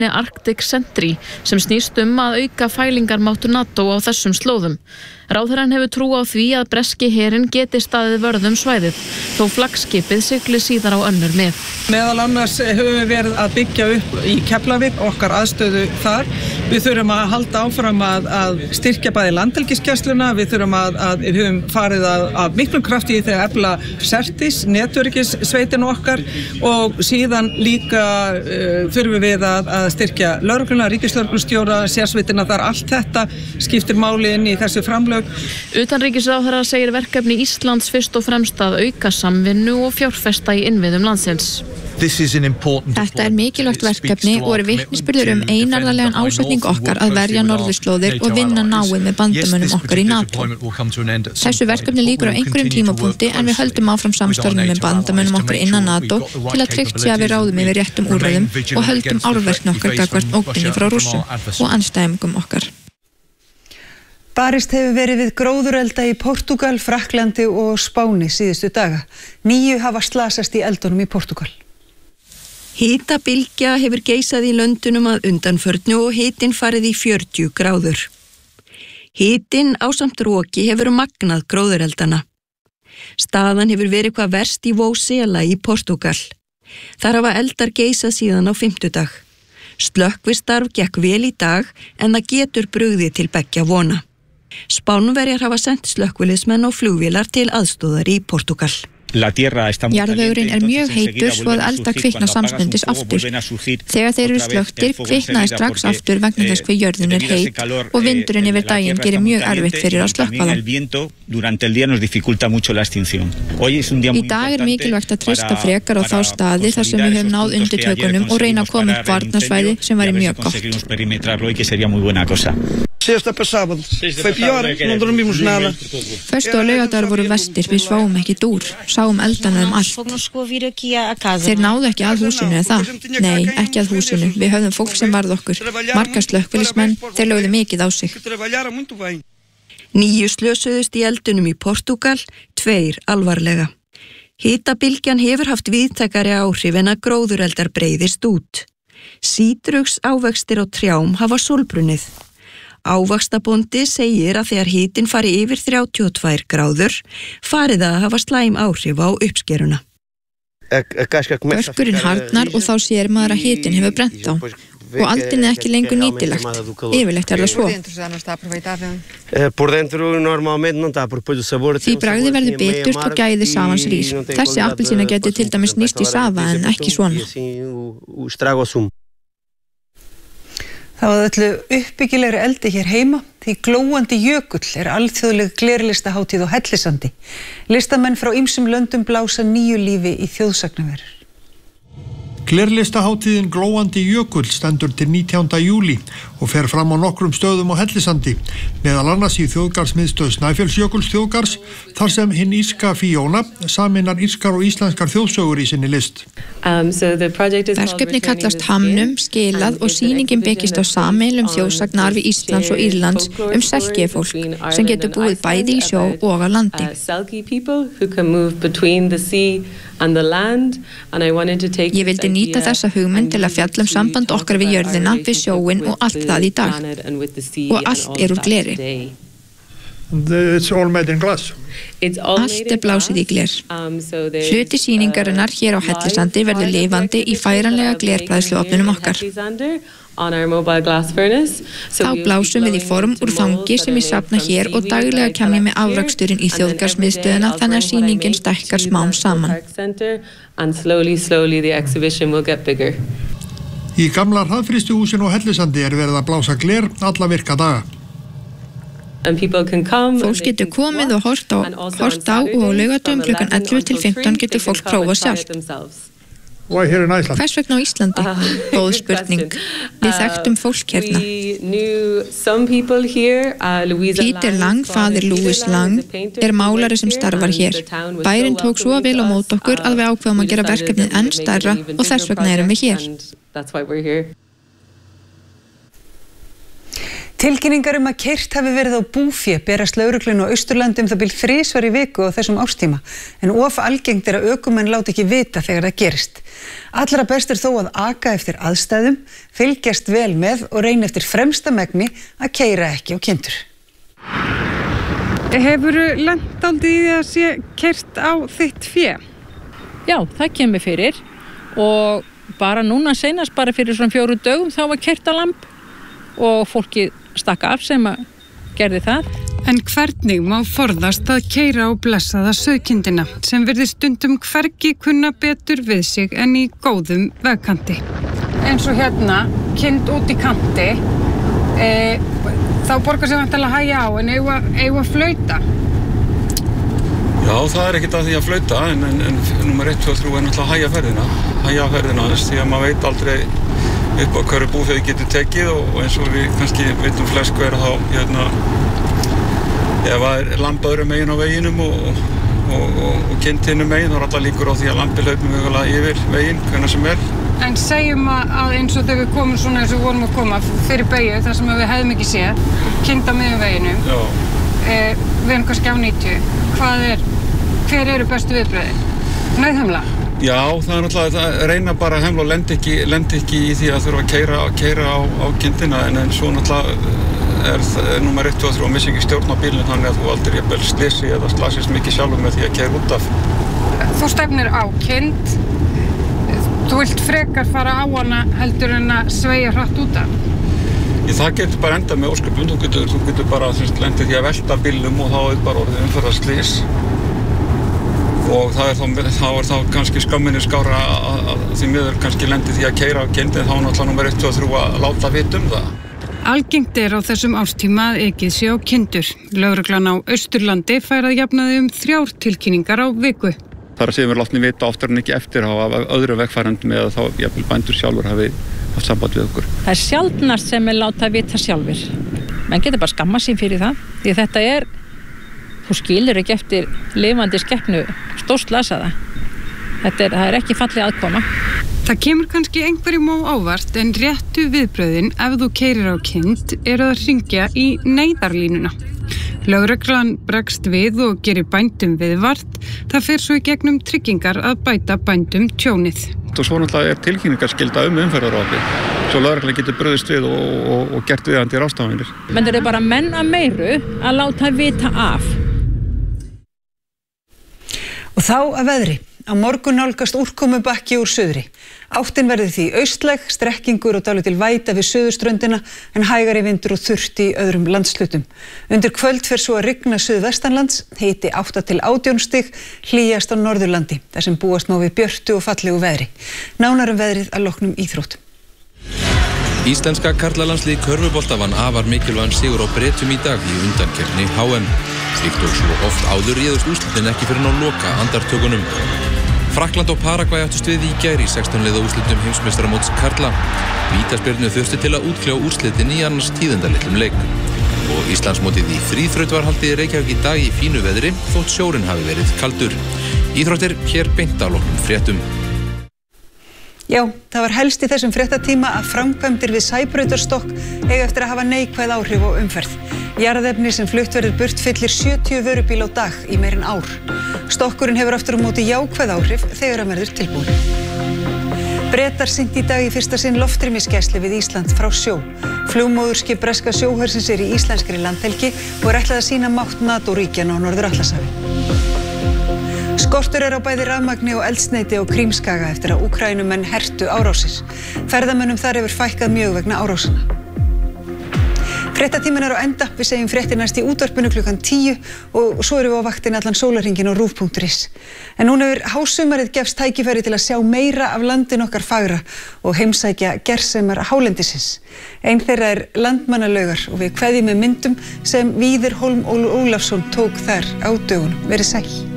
Arctic Sentry sem snýst að auka fælingarmáttu NATO á þessum slóðum. Ráðherrann hefur trú á því að breski herinn geti staðið vörð svæðið, þó flaggskipið sigli síðar á önnur mið. Meðal annars höfum við verið að byggja upp í Keflavík okkar aðstöðu þar. Við þurfum að halda áfram að styrkja bæði landhelgisgæsluna, við þurfum við höfum farið að miklum krafti í þegar efla Certis, netörygissveitin okkar og síðan líka þurfum við að styrkja lögregluna, ríkislögreglustjóra, sérsveitina þar, allt þetta skiptir máli inn í þessu framlög. Utanríkisráðherra segir verkefni Íslands fyrst og fremst að auka samvinnu og fjárfesta í innviðum landsins. Þetta mikilvægt verkefni og vitnisburður einarðarlegan ásetning okkar að verja norðurslóðir og vinna náið með bandamönnum okkar í NATO. Þessu verkefni lýkur á einhverjum tímapunkti en við höldum áfram samstarfinu með bandamönnum okkar innan NATO til að tryggt sé að við ráðum yfir réttum úrræðum og höldum árverkni okkar gagnvart ógninni frá Rússum og andstæðingum okkar. Barist hefur verið við gróðurelda í Portúgal, Frakklandi og Spáni síðustu daga. 9 hafa slasast í eldunum í Portúgal. Hitabylgja hefur geisað í löndunum að undanförnu og hitinn farið í 40 gráður. Hitinn ásamt roki hefur magnað gróðureldana. Staðan hefur verið hvað verst í Vósela í Portúgal. Þar hafa eldar geisað síðan á 50. Slökkvistarf gekk vel í dag en það getur brugðið til beggja vona. Spánverjar hafa sendt slökkvilismenn og flugvélar til aðstóðar í Portúgal. Jarðvegurinn mjög heitur svo að elda kvikna samstundis aftur. Þegar þeir eru slökktir kviknaði strax aftur vegna þess hve jörðin heit og vindurinn yfir daginn gerir mjög erfitt fyrir að slökkva þá. Í dag mikilvægt að treysta frekar á þá staði þar sem við höfum náð undirtökunum og reyna að koma upp varnarsvæði sem væri mjög gott. Föstu og laugardagur voru verstir, við sváum ekki dúr, sáum eldana allt. Þeir náðu ekki að húsinu eða það? Nei, ekki að húsinu, við höfðum fólk sem varð okkur. Margar slökkvilismenn, þeir lögðu mikið á sig. 9 slösuðust í eldunum í Portúgal, 2 alvarlega. Hitabylgjan hefur haft víðtækari áhrif en að gróðureldar breiðist út. Sítrugs ávextir á trjám hafa sólbrunnið. Ávaxtabóndi segir að þegar hitinn fari yfir 32 gráður, farið að hafa slæm áhrif á uppskeruna. Börkurinn harðnar og þá sér maður að hitinn hefur brennt á. Og aldin ekki lengur nýtilegt. Yfirleitt það svo. Því bragði verður biturt og gæði safans rís. Þessi appelsína getur til dæmis nýst í safa en ekki svona. Það var öllu uppbyggilegri eldi hér heima því glóandi jökull alþjóðleg glerlistahátíð á Hellisandi. Listamenn frá ýmsum löndum blása nýju lífi í þjóðsagnaverur. Glerlistahátíðin Glóandi jökull stendur til 19. júlí og fer fram á nokkrum stöðum á Hellisandi, meðal annars í þjóðgarðsmiðstöð Snæfellsjökuls þjóðgarðs, þar sem hinn írska Fíóna sameinar írskar og íslenskar þjóðsögur í sinni list. Verkefni kallast Hamnum, skilað og sýningin byggist á sameiginlegum þjóðsagnarfi Íslands og Írlands selkífólk sem getur búið bæði í sjó og á landi. Ég vildi nýta þessa hugmynd til að fjalla samband okkar við jörðina, við sjóinn og allt það í dag. Og allt úr gleri. It's all made in glass. Allt blásið í gler. Hluti sýningarinnar hér á Hellisandi verður lifandi í færanlega glerbræðsluofnunum okkar. Þá blásum við í form úr þangi sem ég safna hér og daglega kem ég með afraksturinn í þjóðgarðsmiðstöðina þannig að sýningin stækkar smám saman. Í gamla hraðfrystihúsinu á Hellisandi verið að blása gler alla virka daga. Fólk getur komið og hort á og á laugardögum klukkan 11 til 15 getur fólk prófað sjálft. Hvers vegna á Íslandi? Góð spurning. Við þekktum fólk hérna. Peter Lang, faðir Louis Lang, málari sem starfar hér. Bærinn tók svo vel á mót okkur að við ákveðum að gera verkefnið enn stærra og þess vegna erum við hér. Tilkynningar að keyrt hafi verið á búfé berast lögreglunni á Austurlandi það bil 3 í viku á þessum árstíma, en of algengt að ökumenn láti ekki vita þegar það gerist. Allra best þó að aka eftir aðstæðum, fylgjast vel með og reyna eftir fremsta megni að keyra ekki á kindur. Hefurðu lent aldrei í því að sé keyrt á þitt fé? Já, það kemur fyrir og bara núna seinast bara fyrir svona 4 dögum þá var keyrt á lamb og fólki stakk af sem að gerði það. En hvernig má forðast að keyra á blessaða sauðkindina sem virðist stundum hvergi kunna betur við sig en í góðum vegkanti? Eins og hérna, kind út í kanti, þá borgar sig vantilega að hægja á en eigum að flauta. Já, það ekkert að því að flauta en nummer 1, 2, 3 náttúrulega hægja ferðina því að maður veit aldrei upp á hverju búféð getur tekið og eins og við kannski veitum flest hver þá ef það lamb öðrum megin á veginum og kind hinum megin þá alltaf líkur á því að lambi hlaupum mögulega yfir veginn hvenær sem En segjum að eins og þegar við komum svona eins og við vorum að koma fyrir beygju þar sem við hefðum ekki séð kind á miðjum veginum við erum kannski á 90 hver eru bestu viðbrögðin? Nauðhemla? Já, það náttúrulega að reyna bara að hemla og lendi ekki í því að þurfa að keyra á kindina en svo náttúrulega nummer 1, 2, 3 og missi ekki stjórn á bílinn þannig að þú aldrei jafnvel slysi eða slasist mikið sjálfur með því að keyra út af. Þú stefnir á kind, þú vilt frekar fara á hana heldur en að sveigja hratt út af? Það getur bara enda með ósköpum, þú getur bara lendið því að velta bílnum og þá bara orðið umferðarslys og það er þá kannski skömminni skára að því miður kannski lendið því að keyra á kind en þá náttúrulega nummer 1, 2 og 3 að láta vita það. Algengt á þessum árstíma að ekið sé á kindur. Lögreglan á Austurlandi fær að jafnaði 3 tilkynningar á viku. Það er að segja við látni vita oftar en ekki eftir af öðru vegfarendum eða þá jafnvel bændur sjálfur hafi haft samband við okkur. Það sjaldnast sem láta vita sjálfur. Menn getur bara skamma sín fyrir það því þetta þú skilur ekki eftir lifandi skepnu stórslasaða. Það er ekki falleg aðkoma. Það kemur kannski einhverjum á óvart en réttu viðbrögðin ef þú keyrir á kind að hringja í neyðarlínuna. Lögreglan bregst við og gerir bændum viðvart. Það fer svo í gegnum tryggingar að bæta bændum tjónið. Og svo náttúrulega tilkynningarskylda umferðarópi. Svo lögreglan getur brugðist við og gert viðeigandi ráðstafanir. Men það bara menn að meiru að láta vita af. Og þá að veðri. Á morgun nálgast úrkomubakki úr suðri. Áttin verður því austlæg, strekkingur og dálítil væta við suðurströndina en hægari vindur og þurrt í öðrum landshlutum. Undir kvöld fer svo að rigna suðvestanlands, hiti 8 til 18 stig, hlýjast á Norðurlandi, þar sem búast má við björtu og fallegu veðri. Nánar veðrið að loknum íþróttum. Íslenska karlalandslið í körfubolta vann afar mikilvægan sigur á Bretum í dag í undankeppni HM. Slíkt og svo oft áður réðust úrslitin ekki fyrir ná loka andartökunum. Frakkland og Paragvæ áttust við í gær í 16 liða úrslitum heimsmeistaramóts karla. Vítaspyrnu þurfti til að útkljá úrslitin í annars tíðindalitlum leik. Og Íslandsmótið í þríþraut var haldið í Reykjavík í dag í fínu veðri þótt sjórinn hafi verið kaldur. Íþróttir hér beint að loknum fréttum. Já, það var helst í þessum fréttatíma að framkvæmdir við Sæbrautarstokk eiga eftir að hafa neikvæð áhrif á umferð. Jarðefni sem flutt verður burt fyllir 70 vörubíl á dag í meir en ár. Stokkurinn hefur aftur á móti jákvæð áhrif þegar hann verður tilbúinn. Bretar synti í dag í fyrsta sinn loftrýmisgæslu við Ísland frá sjó. Flugmóðurskip breska sjóhersins í íslenskri landhelgi og ætlað að sýna mátt NATO-ríkjanna á Norður-Atlantshafi. Skortur á bæði rafmagni og eldsneyti á Krímskaga eftir að Úkraínumenn hertu árásir. Ferðamönnum þar hefur fækkað mjög vegna árásana. Fréttatíminn á enda, við segjum fréttir næst í útvarpinu klukkan 10 og svo erum við á vaktinni allan sólarhringinn á rúv.is. En núna hásumarið gefst tækifæri til að sjá meira af landin okkar fagra og heimsækja gersemar hálendisins. Ein þeirra Landmannalaugar og við kveðjum með myndum sem Víðir Hólm Ólafsson tók þar á dögunum. Verið sæl.